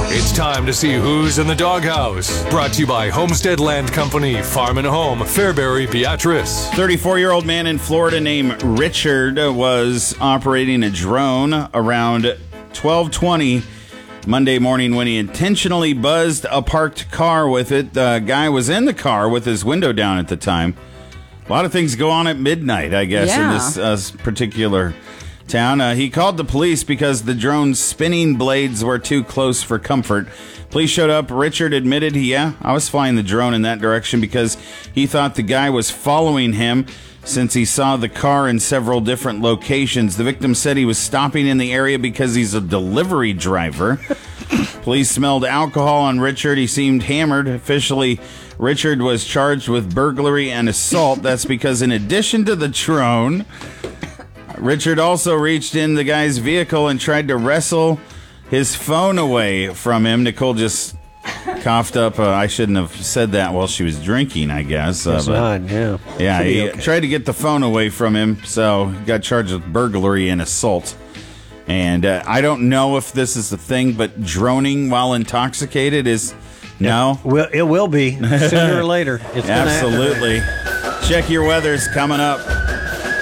It's time to see who's in the doghouse. Brought to you by Homestead Land Company, Farm and Home, Fairbury, Beatrice. 34-year-old man in Florida named Richard was operating a drone around 12:20 Monday morning when he intentionally buzzed a parked car with it. The guy was in the car with his window down at the time. A lot of things go on at midnight, I guess, in this particular town. He called the police because the drone's spinning blades were too close for comfort. Police showed up. Richard admitted, I was flying the drone in that direction because he thought the guy was following him since he saw the car in several different locations. The victim said he was stopping in the area because he's a delivery driver. Police smelled alcohol on Richard. He seemed hammered. Officially, Richard was charged with burglary and assault. That's because in addition to the drone, Richard also reached in the guy's vehicle and tried to wrestle his phone away from him. Nicole just coughed up. I shouldn't have said that while she was drinking, I guess. Yeah, he tried to get the phone away from him, so he got charged with burglary and assault. And I don't know if this is the thing, but droning while intoxicated is no. Well, it will be sooner or later. It's absolutely. Check your weathers coming up.